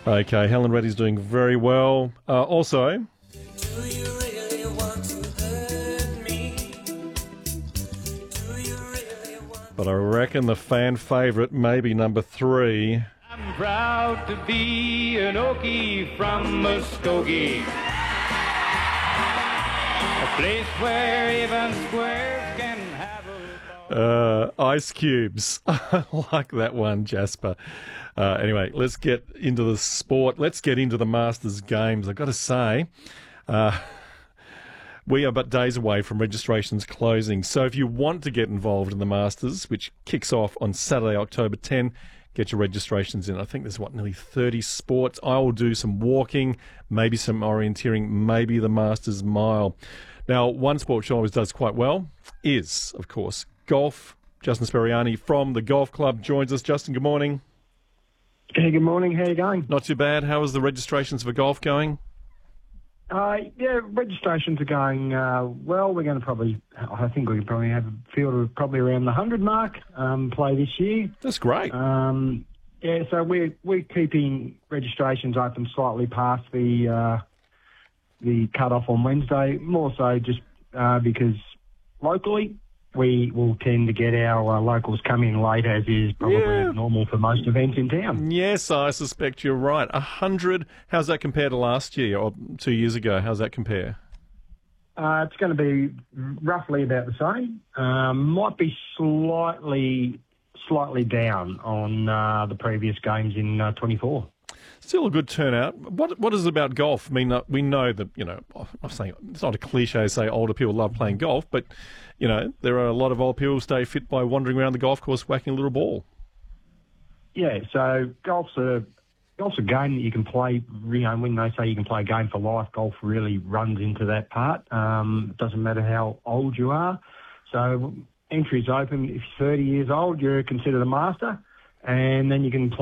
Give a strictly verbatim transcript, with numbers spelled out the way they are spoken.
Okay, Helen Reddy's doing very well. Uh, also, Do you really want to hurt me? Do you really want but I reckon the fan favourite may be number three. I'm proud to be an Okie from Muskogee, a place where even squares can have a... Uh, Ice Cubes. I like that one, Jasper. Uh, anyway, let's get into the sport. Let's get into the Masters Games. I've got to say, uh, we are but days away from registrations closing. So if you want to get involved in the Masters, which kicks off on Saturday, October tenth, get your registrations in. I think there's, what, nearly thirty sports. I will do some walking, maybe some orienteering, maybe the Masters Mile. Now, one sport which always does quite well is, of course, golf. Justin Speriani from the Golf Club joins us. Justin, good morning. Hey, good morning. How you going? Not too bad. How is the registrations for golf going? Uh, yeah, registrations are going uh, well. We're going to probably, I think we probably have a field of probably around the one hundred mark um, play this year. That's great. Um, yeah, so we're we're keeping registrations open slightly past the uh, the cut-off on Wednesday, more so just uh, because locally we will tend to get our uh, locals come in late, as is probably Yeah. normal for most events in town. Yes, I suspect you're right. A hundred. How's that compare to last year or two years ago? How's that compare? Uh, it's going to be roughly about the same. Um, might be slightly slightly down on uh, the previous games in uh, twenty-four. Still a good turnout. What What is it about golf? I mean, uh, we know that, you know, I'm saying it's not a cliche to say older people love playing golf, but, you know, there are a lot of old people who stay fit by wandering around the golf course whacking a little ball. Yeah, so golf's a golf's a game that you can play. You know, when they say you can play a game for life, golf really runs into that part. Um, it doesn't matter how old you are. So entry's open. If you're thirty years old, you're considered a master, and then you can play